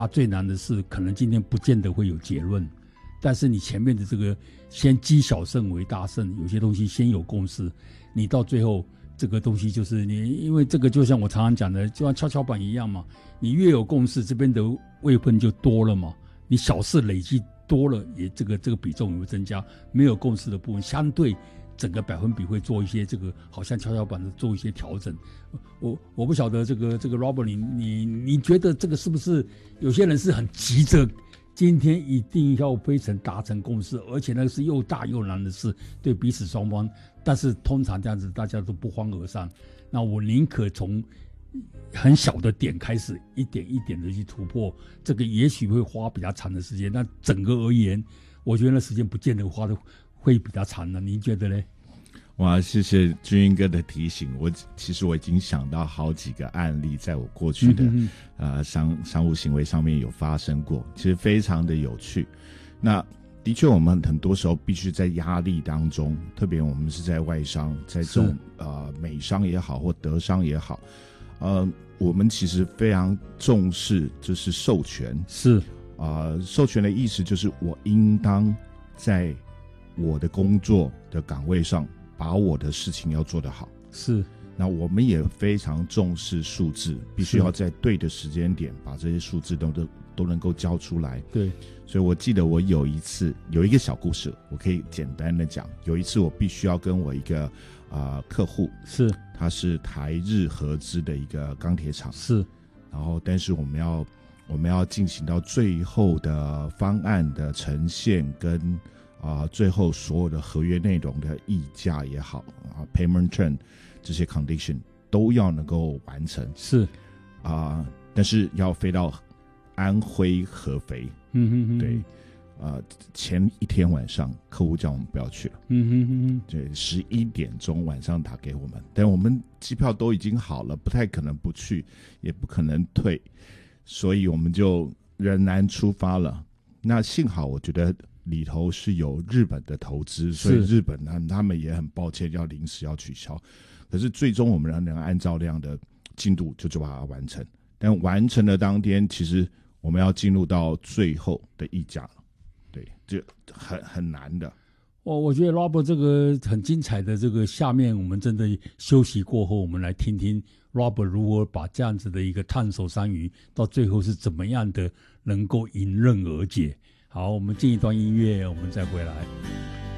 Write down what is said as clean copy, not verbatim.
最难的是可能今天不见得会有结论，但是你前面的这个先积小胜为大胜，有些东西先有共识，你到最后这个东西就是你，因为这个就像我常常讲的，就像跷跷板一样嘛，你越有共识，这边的位分就多了嘛，你小事累积多了，也这个比重也会增加，没有共识的部分相对整个百分比会做一些这个好像跷跷板的做一些调整。我不晓得这个 Robert 你觉得这个是不是有些人是很急着今天一定要非常达成共识，而且那个是又大又难的事，对彼此双方，但是通常这样子大家都不欢而散。那我宁可从很小的点开始，一点一点的去突破，这个也许会花比较长的时间，但整个而言，我觉得那时间不见得花的会比较长的，您觉得呢？ 哇，谢谢君英哥的提醒。其实我已经想到好几个案例，在我过去的商务行为上面有发生过，其实非常的有趣。那的确，我们很多时候必须在压力当中，特别我们是在外商，在这种美商也好或德商也好，我们其实非常重视就是授权。 是授权的意思就是我应当在我的工作的岗位上把我的事情要做得好。 是， 那我们也非常重视数字，必须要在对的时间点把这些数字都能够交出来。 对， 所以我记得我有一个小故事，我可以简单的讲。有一次我必须要跟我一个客户， 是， 他是台日合资的一个钢铁厂， 是， 然后但是我们要进行到最后的方案的呈现跟最后所有的合约内容的议价也好payment term 这些 condition 都要能够完成。 是但是要飞到安徽合肥。对，前一天晚上客户叫我们不要去了。对，11点钟晚上打给我们，但我们机票都已经好了，不太可能不去，也不可能退，所以我们就仍然出发了。那幸好我觉得里头是有日本的投资，所以日本他们也很抱歉要临时要取消，可是最终我们仍然按照那样的进度就把它完成。但完成的当天，其实我们要进入到最后的议价了。对，就很难的。 我觉得 Robert 这个很精彩的这个，下面我们真的休息过后，我们来听听 Robert 如何把这样子的一个烫手山芋，到最后是怎么样的能够迎刃而解。好，我们进一段音乐，我们再回来。